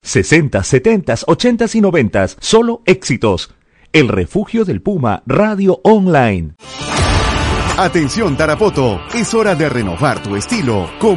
60, 70, 80 y 90. Solo éxitos. El refugio del Puma Radio Online. Atención Tarapoto, es hora de renovar tu estilo con